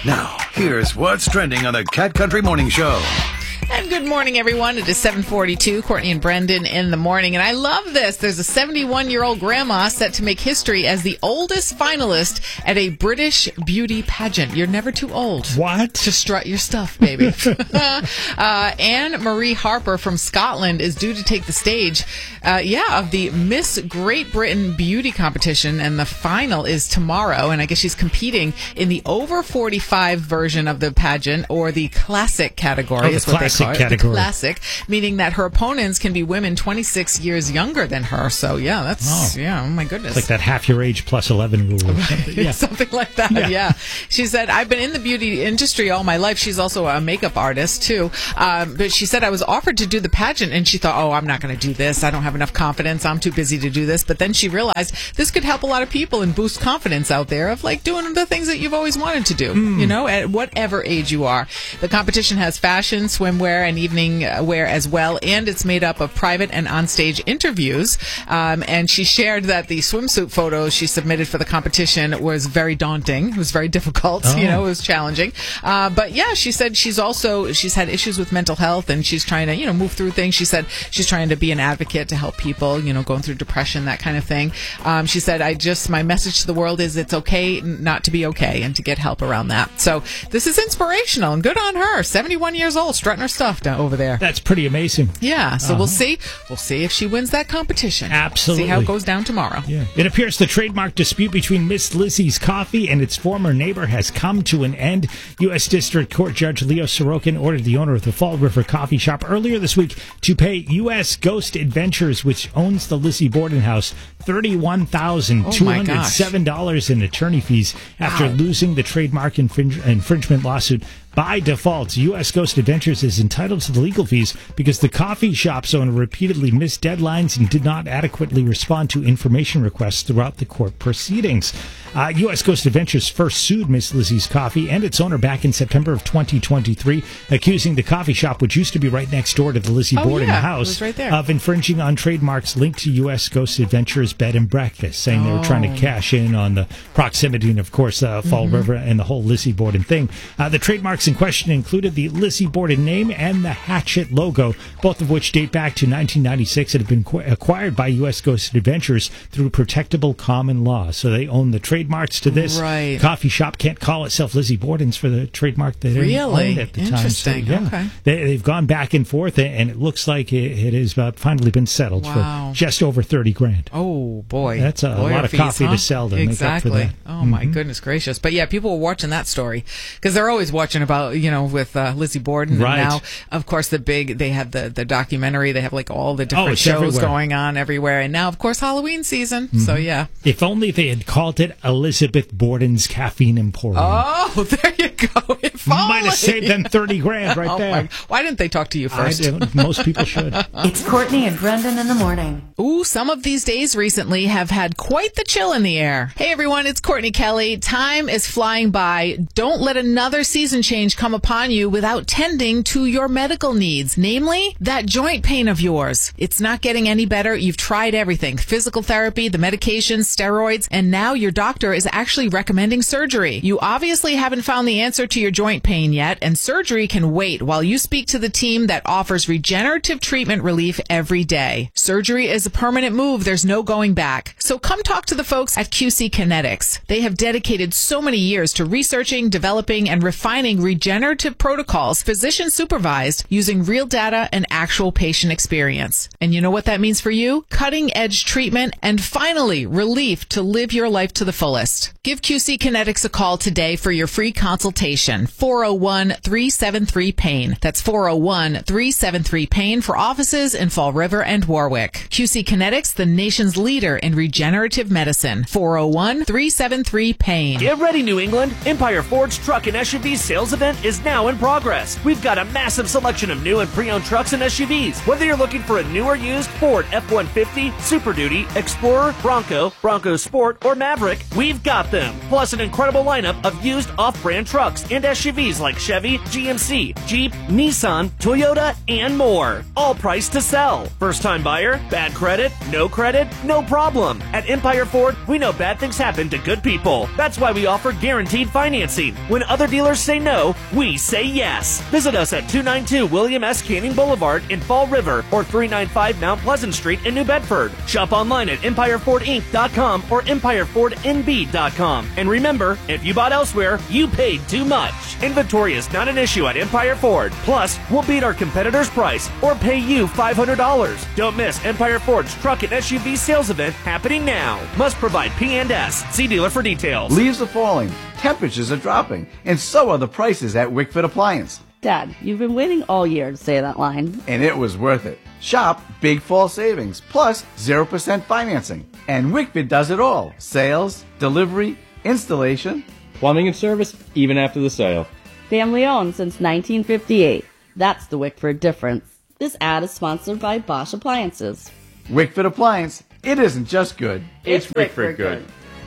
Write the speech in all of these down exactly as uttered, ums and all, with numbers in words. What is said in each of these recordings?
Now, here's what's trending on the Cat Country Morning Show. And good morning, everyone. It is seven forty-two. Courtney and Brendan in the morning. And I love this. There's a seventy-one-year-old grandma set to make history as the oldest finalist at a British beauty pageant. You're never too old. What? To strut your stuff, baby. uh, Anne Marie Harper from Scotland is due to take the stage, uh, yeah, of the Miss Great Britain beauty competition. And the final is tomorrow. And I guess she's competing in the over forty-five version of the pageant, or the classic category. Oh, the is what classic they call it. category. The classic, meaning that her opponents can be women twenty-six years younger than her. So, yeah, that's, oh. yeah, oh my goodness. It's like that half your age plus eleven rule. yeah. Something like that, yeah. yeah. She said, I've been in the beauty industry all my life. She's also a makeup artist, too. Um, but she said, I was offered to do the pageant, and she thought, oh, I'm not going to do this. I don't have enough confidence. I'm too busy to do this. But then she realized this could help a lot of people and boost confidence out there of, like, doing the things that you've always wanted to do, mm. you know, at whatever age you are. The competition has fashion, swimwear, and evening wear as well, and it's made up of private and onstage interviews. Um, and she shared that the swimsuit photos she submitted for the competition was very daunting. It was very difficult. Oh. You know, it was challenging. Uh, but yeah, she said she's also she's had issues with mental health, and she's trying to you know move through things. She said she's trying to be an advocate to help people, you know, going through depression, that kind of thing. Um, she said, I just my message to the world is it's okay not to be okay, and to get help around that. So this is inspirational and good on her. seventy-one years old, strutting her stuff down over there. That's pretty amazing. Yeah, so uh-huh. we'll see. We'll see if she wins that competition. Absolutely. See how it goes down tomorrow. Yeah. It appears the trademark dispute between Miss Lizzie's Coffee and its former neighbor has come to an end. U S District Court Judge Leo Sorokin ordered the owner of the Fall River Coffee Shop earlier this week to pay U S Ghost Adventures, which owns the Lizzie Borden House, thirty-one thousand two hundred seven dollars oh in attorney fees after wow. losing the trademark infring- infringement lawsuit. By default, U S Ghost Adventures is entitled to the legal fees because the coffee shop's owner repeatedly missed deadlines and did not adequately respond to information requests throughout the court proceedings. Uh, U S Ghost Adventures first sued Miss Lizzie's Coffee and its owner back in September of twenty twenty-three, accusing the coffee shop, which used to be right next door to the Lizzie oh, Borden yeah, house, it was right there. of infringing on trademarks linked to U S Ghost Adventures bed and breakfast, saying oh. they were trying to cash in on the proximity and, of course, uh, Fall mm-hmm. River and the whole Lizzie Borden thing. Uh, the trademarks in question included the Lizzie Borden name and the Hatchet logo, both of which date back to nineteen ninety-six and have been qu- acquired by U S Ghost Adventures through protectable common law. So they own the trademarks to this. Right. Coffee shop can't call itself Lizzie Borden's for the trademark they really? owned at the Interesting. time. So, yeah, okay. they, they've gone back and forth, and it looks like it, it has uh, finally been settled wow. for just over thirty grand. Oh, boy. That's a, a lot of fees, coffee huh? to sell to exactly. make up for that. Oh, mm-hmm. my goodness gracious. But, yeah, people were watching that story because they're always watching about, you know, with uh, Lizzie Borden. Right. And now, of course, the big, they have the, the documentary. They have, like, all the different oh, shows everywhere. going on everywhere. And now, of course, Halloween season. Mm-hmm. So, yeah. If only they had called it Elizabeth Borden's Caffeine Emporium. Oh, there you go. If Might only. have saved them thirty grand right oh there. My, why didn't they talk to you first? I, most people should. It's Courtney and Brendan in the morning. Ooh, some of these days recently have had quite the chill in the air. Hey, everyone, it's Courtney Kelly. Time is flying by. Don't let another season change come upon you without tending to your medical needs, namely that joint pain of yours. It's not getting any better. You've tried everything, physical therapy, the medications, steroids, and now your doctor is actually recommending surgery. You obviously haven't found the answer to your joint pain yet, and surgery can wait while you speak to the team that offers regenerative treatment relief every day. Surgery is a permanent move. There's no going back. So come talk to the folks at Q C Kinetics. They have dedicated so many years to researching, developing, and refining regenerative protocols, physician supervised, using real data and actual patient experience. And you know what that means for you? Cutting edge treatment and finally relief to live your life to the fullest. Give Q C Kinetics a call today for your free consultation. four oh one, three seven three, pain. That's four oh one, three seven three, pain for offices in Fall River and Warwick. Q C Kinetics, the nation's leader in regenerative medicine. four oh one, three seven three, pain. Get ready, New England. Empire Ford's truck and S U V sales event is now in progress. We've got a massive massive selection of new and pre-owned trucks and S U Vs. Whether you're looking for a new or used Ford F one fifty, Super Duty, Explorer, Bronco, Bronco Sport, or Maverick, we've got them. Plus an incredible lineup of used off-brand trucks and S U Vs like Chevy, G M C, Jeep, Nissan, Toyota, and more. All priced to sell. First-time buyer? Bad credit? No credit? No problem. At Empire Ford, we know bad things happen to good people. That's why we offer guaranteed financing. When other dealers say no, we say yes. Visit us at two ninety-two William S. Canning Boulevard in Fall River or three ninety-five Mount Pleasant Street in New Bedford. Shop online at empire ford inc dot com or empire ford n b dot com. And remember, if you bought elsewhere, you paid too much. Inventory is not an issue at Empire Ford. Plus, we'll beat our competitor's price or pay you five hundred dollars. Don't miss Empire Ford's truck and S U V sales event happening now. Must provide P and S. See dealer for details. Leaves are falling, temperatures are dropping, and so are the prices at Wickford Appliance. Dad, you've been waiting all year to say that line. And it was worth it. Shop Big Fall Savings, plus zero percent financing. And Wickford does it all. Sales, delivery, installation. Plumbing and service, even after the sale. Family owned since nineteen fifty-eight. That's the Wickford difference. This ad is sponsored by Bosch Appliances. Wickford Appliance, it isn't just good. It's, it's Wickford good.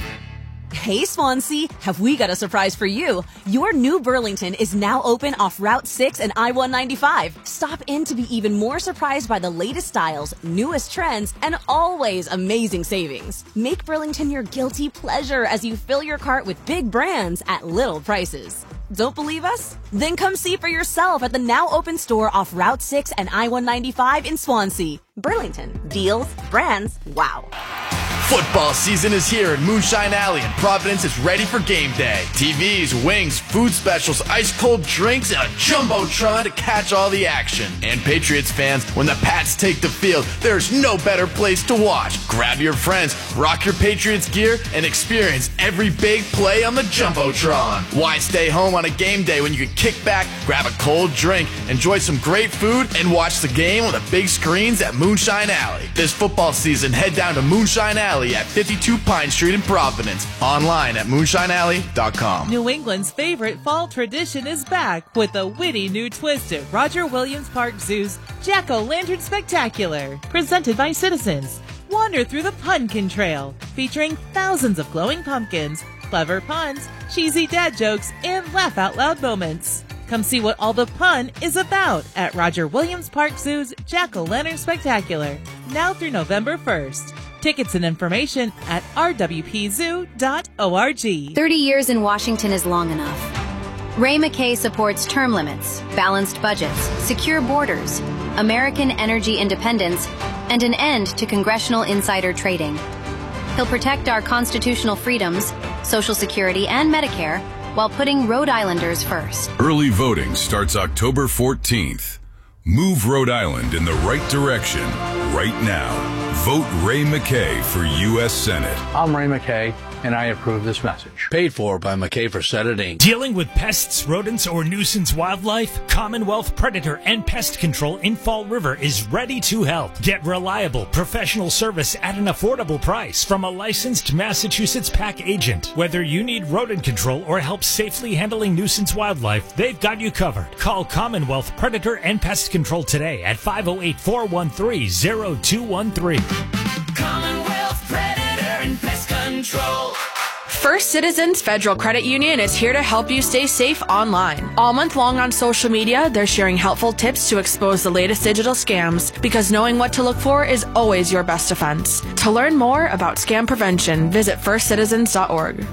Hey Swansea, have we got a surprise for you? Your new Burlington is now open off Route six and I one ninety-five. Stop in to be even more surprised by the latest styles, newest trends, and always amazing savings. Make Burlington your guilty pleasure as you fill your cart with big brands at little prices. Don't believe us? Then come see for yourself at the now open store off Route six and I one ninety-five in Swansea. Burlington. Deals, brands, wow. Football season is here and Moonshine Alley in Providence is ready for game day. T Vs, wings, food specials, ice-cold drinks, and a Jumbotron to catch all the action. And Patriots fans, when the Pats take the field, there's no better place to watch. Grab your friends, rock your Patriots gear, and experience every big play on the Jumbotron. Why stay home on a game day when you can kick back, grab a cold drink, enjoy some great food, and watch the game on the big screens at Moonshine Alley? This football season, head down to Moonshine Alley at fifty-two Pine Street in Providence. Online at moonshine alley dot com. New England's favorite fall tradition is back with a witty new twist at Roger Williams Park Zoo's Jack-O-Lantern Spectacular. Presented by Citizens. Wander through the Pumpkin Trail, featuring thousands of glowing pumpkins, clever puns, cheesy dad jokes, and laugh-out-loud moments. Come see what all the pun is about at Roger Williams Park Zoo's Jack-O-Lantern Spectacular, now through November first. Tickets and information at r w p zoo dot org. thirty years in Washington is long enough. Ray McKay supports term limits, balanced budgets, secure borders, American energy independence, and an end to congressional insider trading. He'll protect our constitutional freedoms, Social Security, and Medicare while putting Rhode Islanders first. Early voting starts October fourteenth. Move Rhode Island in the right direction right now. Vote Ray McKay for U S Senate. I'm Ray McKay, and I approve this message. Paid for by McKay for Senate Incorporated. Dealing with pests, rodents, or nuisance wildlife? Commonwealth Predator and Pest Control in Fall River is ready to help. Get reliable, professional service at an affordable price from a licensed Massachusetts pack agent. Whether you need rodent control or help safely handling nuisance wildlife, they've got you covered. Call Commonwealth Predator and Pest Control today at five oh eight, four one three, oh two one three. Commonwealth Predator and Pest Control. First Citizens Federal Credit Union is here to help you stay safe online. All month long on social media, they're sharing helpful tips to expose the latest digital scams, because knowing what to look for is always your best defense. To learn more about scam prevention, visit first citizens dot org.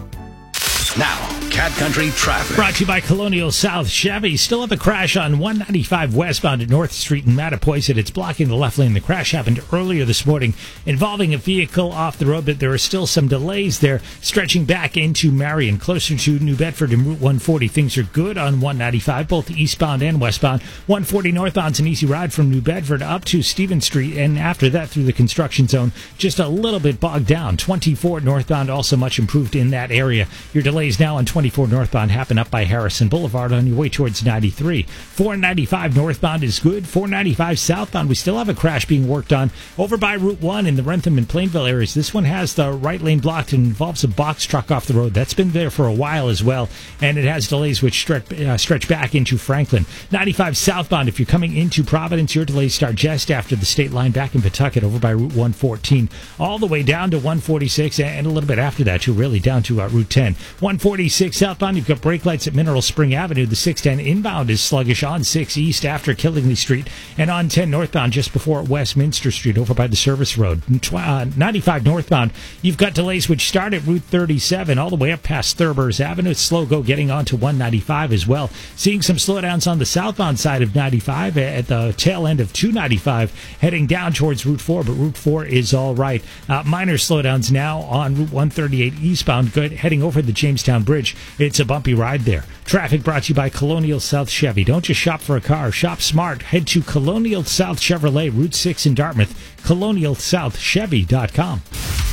Now, Cat Country traffic. Brought to you by Colonial South Chevy. Still have a crash on one ninety-five westbound at North Street in Mattapoisett. It's blocking the left lane. The crash happened earlier this morning involving a vehicle off the road, but there are still some delays there stretching back into Marion. Closer to New Bedford and Route one forty, things are good on one ninety-five, both eastbound and westbound. one forty northbound's an easy ride from New Bedford up to Stevens Street, and after that through the construction zone, just a little bit bogged down. twenty-four northbound also much improved in that area. Your delays now on twenty twenty-four northbound happen up by Harrison Boulevard on your way towards ninety-three. four ninety-five northbound is good. four ninety-five southbound, we still have a crash being worked on over by Route one in the Rentham and Plainville areas. This one has the right lane blocked and involves a box truck off the road. That's been there for a while as well, and it has delays which stretch, uh, stretch back into Franklin. ninety-five southbound, if you're coming into Providence, your delays start just after the state line back in Pawtucket over by Route one fourteen, all the way down to one forty-six, and a little bit after that too, really down to uh, Route ten. one forty-six southbound, you've got brake lights at Mineral Spring Avenue. The six ten inbound is sluggish on six east after Killingly Street, and on ten northbound just before Westminster Street over by the Service Road. Uh, ninety-five northbound, you've got delays which start at Route thirty-seven all the way up past Thurber's Avenue. It's slow go getting onto one ninety-five as well. Seeing some slowdowns on the southbound side of ninety-five at the tail end of two ninety-five heading down towards Route four, but Route four is all right. Uh, minor slowdowns now on Route one thirty-eight eastbound, good heading over the Jamestown Bridge. It's a bumpy ride there. Traffic brought to you by Colonial South Chevy. Don't just shop for a car, shop smart. Head to Colonial South Chevrolet, Route six in Dartmouth, colonial south chevy dot com.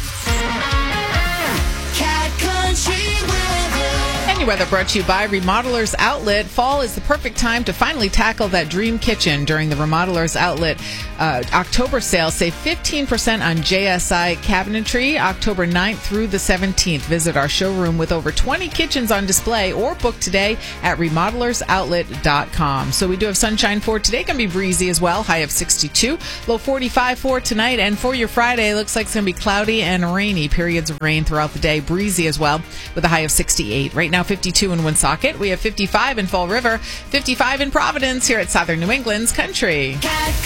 Your weather brought to you by Remodelers Outlet. Fall is the perfect time to finally tackle that dream kitchen. During the Remodelers Outlet uh, October sale, save fifteen percent on J S I cabinetry October ninth through the seventeenth. Visit our showroom with over twenty kitchens on display or book today at remodelers outlet dot com. So we do have sunshine for today. Going to be breezy as well. High of sixty-two. Low forty-five for tonight. And for your Friday, looks like it's going to be cloudy and rainy. Periods of rain throughout the day. Breezy as well with a high of sixty-eight. Right now, fifty-two in Woonsocket. We have fifty-five in Fall River, fifty-five in Providence here at Southern New England's Country.